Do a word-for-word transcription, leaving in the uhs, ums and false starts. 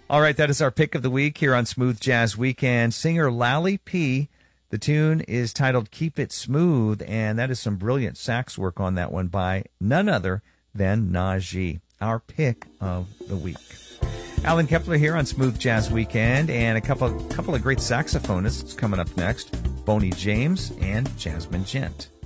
All right, that is our pick of the week here on Smooth Jazz Weekend. Singer Lally P. The tune is titled Keep It Smooth, and that is some brilliant sax work on that one by none other than Najee, our pick of the week. Alan Kepler here on Smooth Jazz Weekend, and a couple, couple of great saxophonists coming up next, Boney James and Jasmine Gent.